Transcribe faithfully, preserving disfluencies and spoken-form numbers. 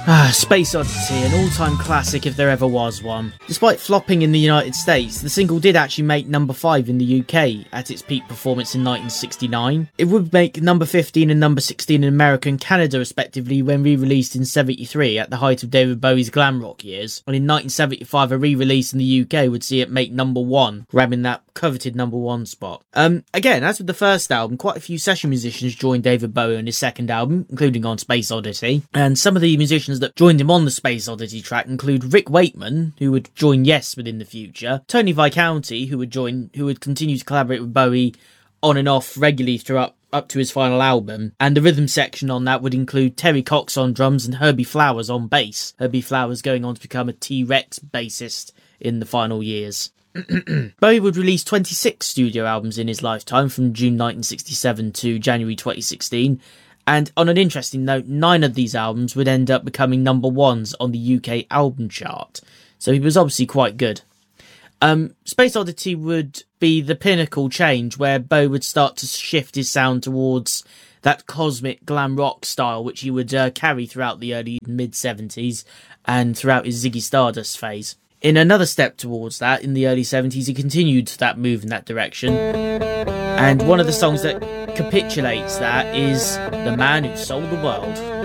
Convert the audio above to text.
Ah, Space Oddity, an all-time classic if there ever was one. Despite flopping in the United States, the single did actually make number five in the U K at its peak performance in nineteen sixty-nine. It would make number fifteen and number sixteen in America and Canada respectively when re-released in seventy-three at the height of David Bowie's glam rock years, and in nineteen seventy-five a re-release in the U K would see it make number one, grabbing that coveted number one spot. Um, again, as with the first album, quite a few session musicians joined David Bowie on his second album, including on Space Oddity, and some of the musicians that joined him on the Space Oddity track include Rick Wakeman, who would join Yes within the future, Tony Visconti, who would join, who would continue to collaborate with Bowie on and off regularly throughout up to his final album, and the rhythm section on that would include Terry Cox on drums and Herbie Flowers on bass. Herbie Flowers going on to become a T-Rex bassist in the final years. Bowie would release twenty-six studio albums in his lifetime from June nineteen sixty-seven to January twenty sixteen, and on an interesting note, nine of these albums would end up becoming number ones on the U K album chart, so he was obviously quite good. Um, Space Oddity would be the pinnacle change where Bowie would start to shift his sound towards that cosmic glam rock style which he would uh, carry throughout the early mid-seventies and throughout his Ziggy Stardust phase. In another step towards that, in the early seventies, he continued that move in that direction. And one of the songs that capitulates that is The Man Who Sold the World.